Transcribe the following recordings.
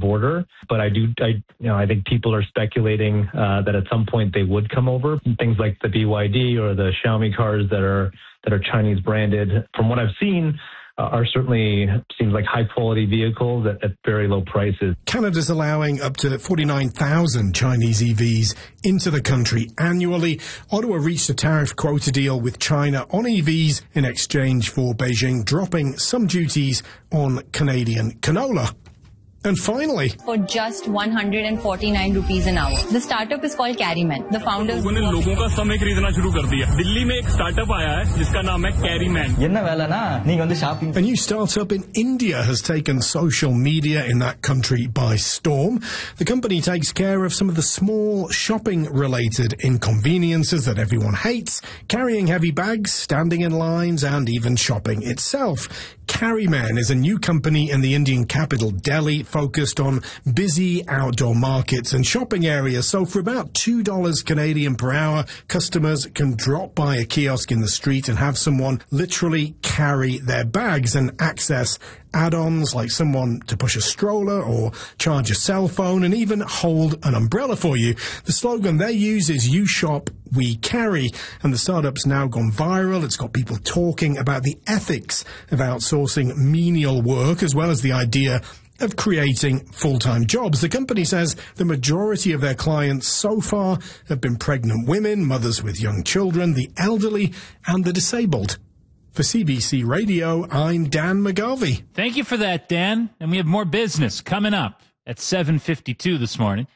border. But I think people are speculating that at some point they would come over. Things like the BYD or the Xiaomi cars that are Chinese branded, from what I've seen, are certainly seems like high-quality vehicles at very low prices. Canada's allowing up to 49,000 Chinese EVs into the country annually. Ottawa reached a tariff quota deal with China on EVs in exchange for Beijing dropping some duties on Canadian canola. And finally, for just 149 rupees an hour. The startup is called Carryman. The founders लोगों ने लोगों का समय खरीदना शुरू कर दिया. दिल्ली में एक स्टार्टअप आया है जिसका नाम है Carryman. என்ன வேலைனா நீங்க வந்து shopping. A new startup in India has taken social media in that country by storm. The company takes care of some of the small shopping-related inconveniences that everyone hates, carrying heavy bags, standing in lines, and even shopping itself. Carryman is a new company in the Indian capital, Delhi, focused on busy outdoor markets and shopping areas. So for about $2 Canadian per hour, customers can drop by a kiosk in the street and have someone literally carry their bags and access add-ons like someone to push a stroller or charge a cell phone and even hold an umbrella for you. The slogan they use is "You shop, we carry," and the startup's now gone viral. It's got people talking about the ethics of outsourcing menial work as well as the idea of creating full-time jobs. The company says the majority of their clients so far have been pregnant women, mothers with young children, the elderly, and the disabled. For CBC Radio, I'm Dan McGarvey. Thank you for that, Dan. And we have more business coming up at 7:52 this morning.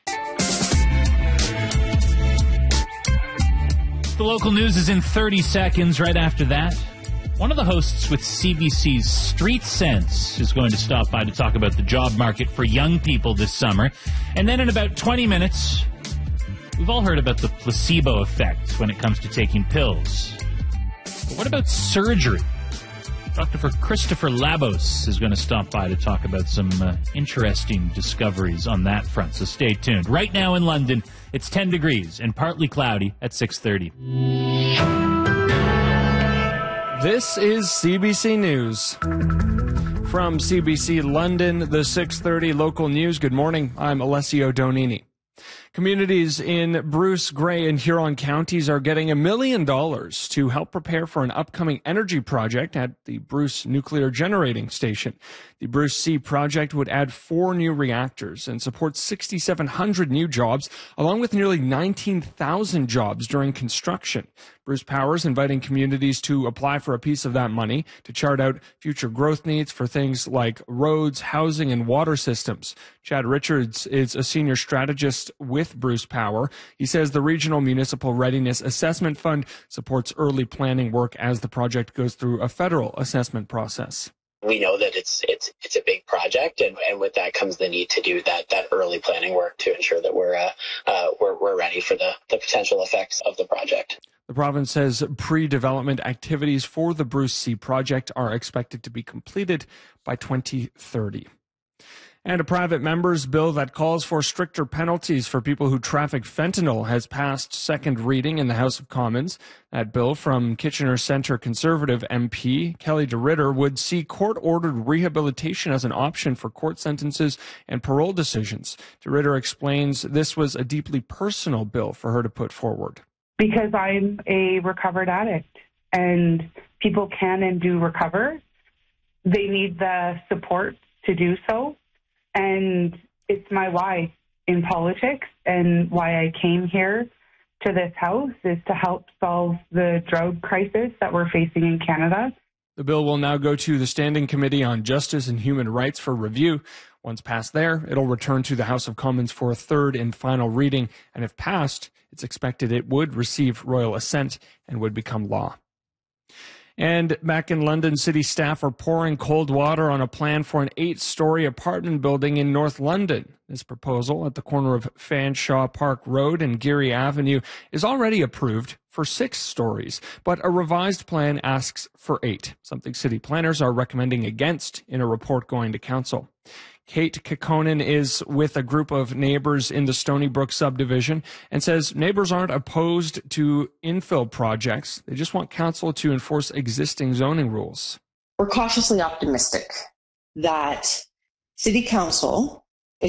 The local news is in 30 seconds. Right after that, one of the hosts with CBC's Street Sense is going to stop by to talk about the job market for young people this summer. And then in about 20 minutes, we've all heard about the placebo effect when it comes to taking pills. But what about surgery? Dr. Christopher Labos is going to stop by to talk about some interesting discoveries on that front, so stay tuned. Right now in London, it's 10 degrees and partly cloudy at 6:30. This is CBC News. From CBC London, the 6:30 local news. Good morning. I'm Alessio Donini. Communities in Bruce, Grey, and Huron counties are getting $1 million to help prepare for an upcoming energy project at the Bruce Nuclear Generating Station. The Bruce C project would add 4 new reactors and support 6,700 new jobs, along with nearly 19,000 jobs during construction. Bruce Power is inviting communities to apply for a piece of that money to chart out future growth needs for things like roads, housing, and water systems. Chad Richards is a senior strategist with Bruce Power. He says the Regional Municipal Readiness Assessment Fund supports early planning work as the project goes through a federal assessment process. We know that it's a big project, and with that comes the need to do that early planning work to ensure that we're ready for the potential effects of the project. The province says pre-development activities for the Bruce C project are expected to be completed by 2030. And a private member's bill that calls for stricter penalties for people who traffic fentanyl has passed second reading in the House of Commons. That bill from Kitchener Centre Conservative MP Kelly DeRitter would see court-ordered rehabilitation as an option for court sentences and parole decisions. DeRitter explains this was a deeply personal bill for her to put forward. Because I'm a recovered addict, and people can and do recover. They need the support to do so. And it's my why in politics, and why I came here to this house is to help solve the drug crisis that we're facing in Canada. The bill will now go to the Standing Committee on Justice and Human Rights for review. Once passed there, it'll return to the House of Commons for a third and final reading. And if passed, it's expected it would receive royal assent and would become law. And back in London, city staff are pouring cold water on a plan for an 8-story apartment building in North London. This proposal at the corner of Fanshawe Park Road and Geary Avenue is already approved for 6 stories, but a revised plan asks for 8, something city planners are recommending against in a report going to council. Kate Kekkonen is with a group of neighbors in the Stony Brook subdivision and says neighbors aren't opposed to infill projects. They just want council to enforce existing zoning rules. We're cautiously optimistic that City Council